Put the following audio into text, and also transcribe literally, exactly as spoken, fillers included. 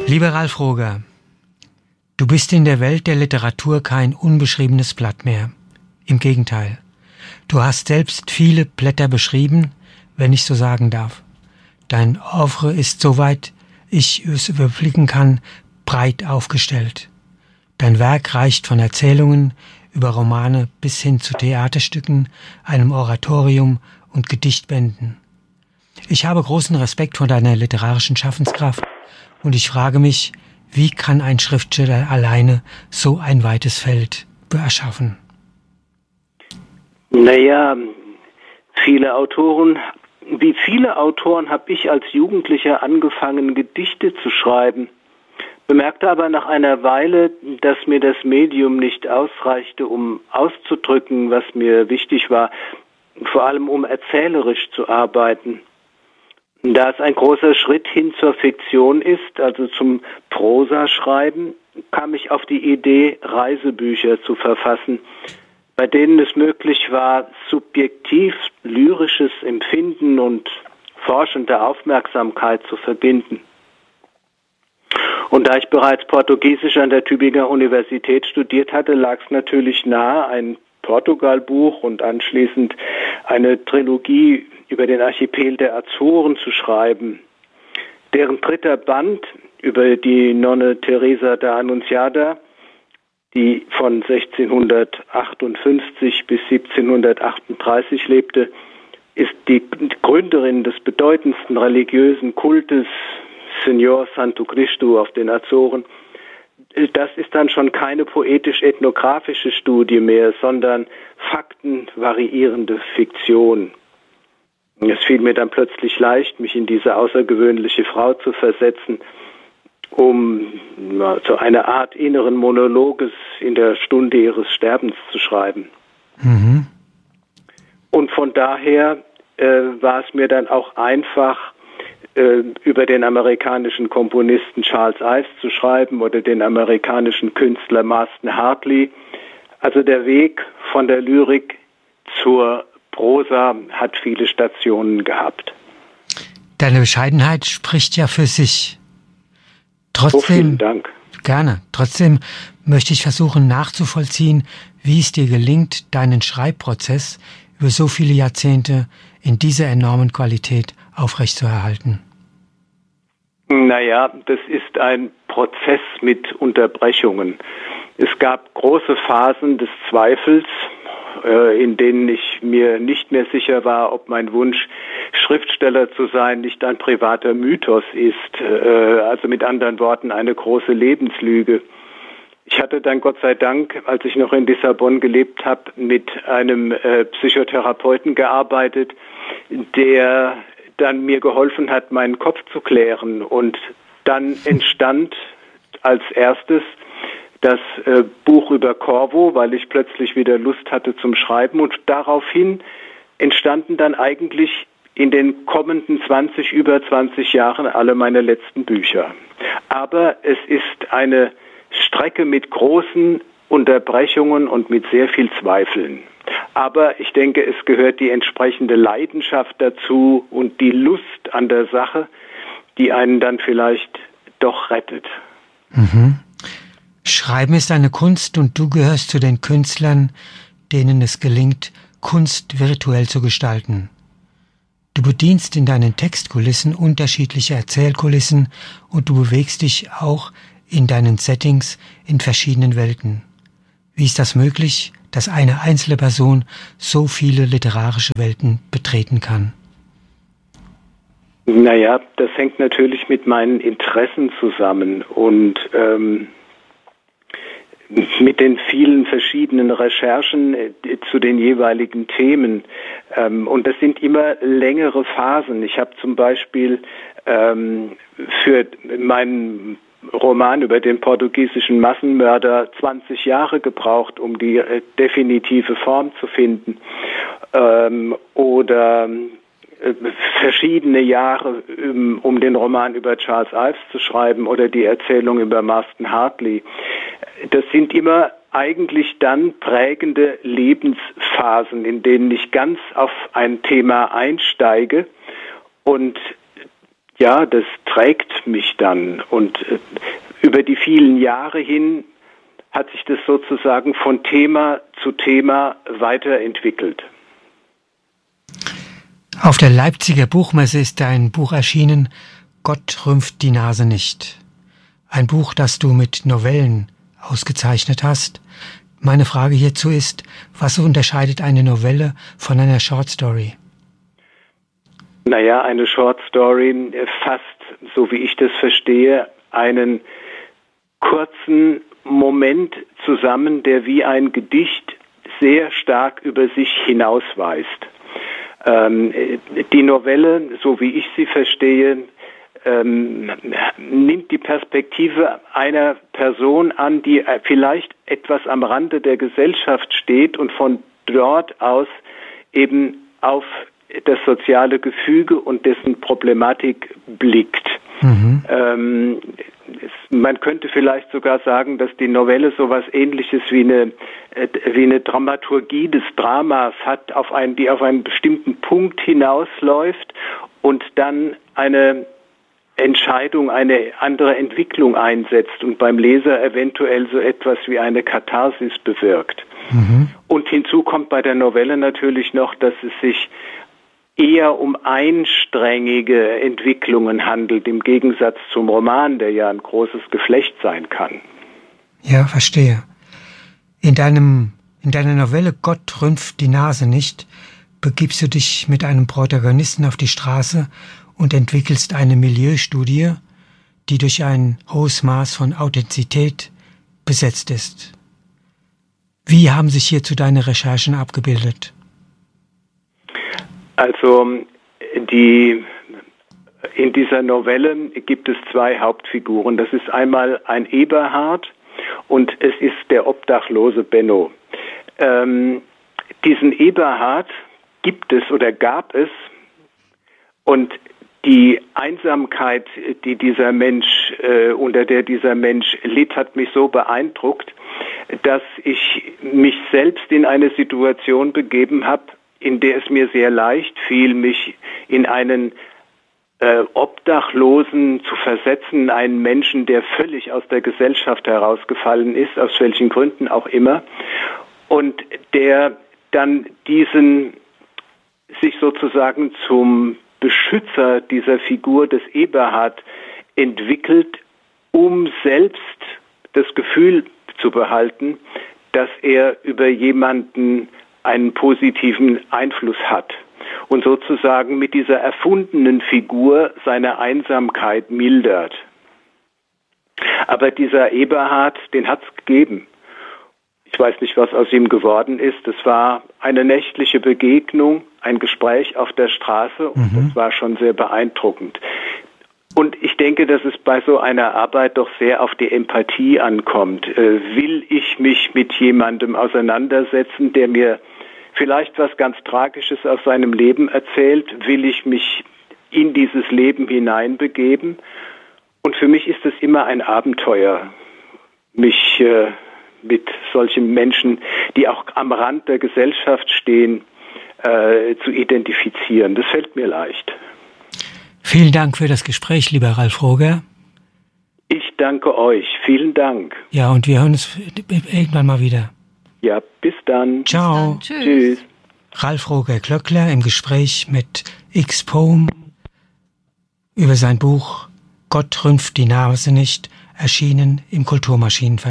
Lieber Ralf Roger, du bist in der Welt der Literatur kein unbeschriebenes Blatt mehr. Im Gegenteil. Du hast selbst viele Blätter beschrieben, wenn ich so sagen darf. Dein Oeuvre ist, soweit ich es überblicken kann, breit aufgestellt. Dein Werk reicht von Erzählungen über Romane bis hin zu Theaterstücken, einem Oratorium und Gedichtbänden. Ich habe großen Respekt vor deiner literarischen Schaffenskraft und ich frage mich, wie kann ein Schriftsteller alleine so ein weites Feld erschaffen? Naja, viele Autoren, wie viele Autoren habe ich als Jugendlicher angefangen, Gedichte zu schreiben, bemerkte aber nach einer Weile, dass mir das Medium nicht ausreichte, um auszudrücken, was mir wichtig war, vor allem um erzählerisch zu arbeiten. Da es ein großer Schritt hin zur Fiktion ist, also zum Prosaschreiben, kam ich auf die Idee, Reisebücher zu verfassen, bei denen es möglich war, subjektiv lyrisches Empfinden und forschende Aufmerksamkeit zu verbinden. Und da ich bereits Portugiesisch an der Tübinger Universität studiert hatte, lag es natürlich nahe, ein Portugal-Buch und anschließend eine Trilogie über den Archipel der Azoren zu schreiben. Deren dritter Band über die Nonne Teresa da Annunciada, die von sechzehnhundertachtundfünfzig bis siebzehnhundertachtunddreißig lebte, ist die Gründerin des bedeutendsten religiösen Kultes Señor Santo Cristo auf den Azoren. Das ist dann schon keine poetisch-ethnografische Studie mehr, sondern faktenvariierende Fiktion. Es fiel mir dann plötzlich leicht, mich in diese außergewöhnliche Frau zu versetzen, um ja, so eine Art inneren Monologes in der Stunde ihres Sterbens zu schreiben. Mhm. Und von daher äh, war es mir dann auch einfach, äh, über den amerikanischen Komponisten Charles Ives zu schreiben oder den amerikanischen Künstler Marston Hartley. Also der Weg von der Lyrik zur Prosa hat viele Stationen gehabt. Deine Bescheidenheit spricht ja für sich. Trotzdem, oh, vielen Dank. Gerne. Trotzdem möchte ich versuchen nachzuvollziehen, wie es dir gelingt, deinen Schreibprozess über so viele Jahrzehnte in dieser enormen Qualität aufrechtzuerhalten. Naja, das ist ein Prozess mit Unterbrechungen. Es gab große Phasen des Zweifels, in denen ich mir nicht mehr sicher war, ob mein Wunsch, Schriftsteller zu sein, nicht ein privater Mythos ist, also mit anderen Worten eine große Lebenslüge. Ich hatte dann Gott sei Dank, als ich noch in Lissabon gelebt habe, mit einem Psychotherapeuten gearbeitet, der dann mir geholfen hat, meinen Kopf zu klären. Und dann entstand als erstes das äh, Buch über Corvo, weil ich plötzlich wieder Lust hatte zum Schreiben, und daraufhin entstanden dann eigentlich in den kommenden zwanzig, über zwanzig Jahren alle meine letzten Bücher. Aber es ist eine Strecke mit großen Unterbrechungen und mit sehr viel Zweifeln. Aber ich denke, es gehört die entsprechende Leidenschaft dazu und die Lust an der Sache, die einen dann vielleicht doch rettet. Mhm. Schreiben ist eine Kunst und du gehörst zu den Künstlern, denen es gelingt, Kunst virtuell zu gestalten. Du bedienst in deinen Textkulissen unterschiedliche Erzählkulissen und du bewegst dich auch in deinen Settings in verschiedenen Welten. Wie ist das möglich, dass eine einzelne Person so viele literarische Welten betreten kann? Naja, das hängt natürlich mit meinen Interessen zusammen und ähm, mit den vielen verschiedenen Recherchen äh, zu den jeweiligen Themen. Ähm, und das sind immer längere Phasen. Ich habe zum Beispiel ähm, für meinen Roman über den portugiesischen Massenmörder zwanzig Jahre gebraucht, um die äh, definitive Form zu finden. Ähm, oder äh, verschiedene Jahre, um, um den Roman über Charles Ives zu schreiben oder die Erzählung über Marston Hartley. Das sind immer eigentlich dann prägende Lebensphasen, in denen ich ganz auf ein Thema einsteige und ja, das trägt mich dann. Und äh, über die vielen Jahre hin hat sich das sozusagen von Thema zu Thema weiterentwickelt. Auf der Leipziger Buchmesse ist dein Buch erschienen, Gott rümpft die Nase nicht. Ein Buch, das du mit Novellen ausgezeichnet hast. Meine Frage hierzu ist, was unterscheidet eine Novelle von einer Short Story? Naja, eine Short Story fasst, so wie ich das verstehe, einen kurzen Moment zusammen, der wie ein Gedicht sehr stark über sich hinausweist. Ähm, die Novelle, so wie ich sie verstehe, ähm, nimmt die Perspektive einer Person an, die vielleicht etwas am Rande der Gesellschaft steht und von dort aus eben auf das soziale Gefüge und dessen Problematik blickt. Mhm. Ähm, es, man könnte vielleicht sogar sagen, dass die Novelle sowas Ähnliches wie eine, äh, wie eine Dramaturgie des Dramas hat, auf einen, die auf einen bestimmten Punkt hinausläuft und dann eine Entscheidung, eine andere Entwicklung einsetzt und beim Leser eventuell so etwas wie eine Katharsis bewirkt. Mhm. Und hinzu kommt bei der Novelle natürlich noch, dass es sich eher um einsträngige Entwicklungen handelt, im Gegensatz zum Roman, der ja ein großes Geflecht sein kann. Ja, verstehe. In deinem, in deiner Novelle Gott rümpft die Nase nicht, begibst du dich mit einem Protagonisten auf die Straße und entwickelst eine Milieustudie, die durch ein hohes Maß von Authentizität besetzt ist. Wie haben sich hierzu deine Recherchen abgebildet? Also die, in dieser Novelle gibt es zwei Hauptfiguren. Das ist einmal ein Eberhard und es ist der obdachlose Benno. Ähm, diesen Eberhard gibt es oder gab es und die Einsamkeit, die dieser Mensch, äh, unter der dieser Mensch litt, hat mich so beeindruckt, dass ich mich selbst in eine Situation begeben habe, in der es mir sehr leicht fiel, mich in einen äh, Obdachlosen zu versetzen, einen Menschen, der völlig aus der Gesellschaft herausgefallen ist, aus welchen Gründen auch immer, und der dann diesen sich sozusagen zum Beschützer dieser Figur des Eberhard entwickelt, um selbst das Gefühl zu behalten, dass er über jemanden einen positiven Einfluss hat und sozusagen mit dieser erfundenen Figur seine Einsamkeit mildert. Aber dieser Eberhard, den hat es gegeben. Ich weiß nicht, was aus ihm geworden ist. Es war eine nächtliche Begegnung, ein Gespräch auf der Straße und mhm. das war schon sehr beeindruckend. Und ich denke, dass es bei so einer Arbeit doch sehr auf die Empathie ankommt. Äh, will ich mich mit jemandem auseinandersetzen, der mir vielleicht was ganz Tragisches aus seinem Leben erzählt? Will ich mich in dieses Leben hineinbegeben? Und für mich ist es immer ein Abenteuer, mich äh, mit solchen Menschen, die auch am Rand der Gesellschaft stehen, äh, zu identifizieren. Das fällt mir leicht. Vielen Dank für das Gespräch, lieber Ralf Roger. Ich danke euch. Vielen Dank. Ja, und wir hören uns irgendwann mal wieder. Ja, bis dann. Ciao. Bis dann. Tschüss. Tschüss. Ralf Roger Klöckler im Gespräch mit X-Poem über sein Buch Gott rümpft die Nase nicht, erschienen im Kulturmaschinenverlag.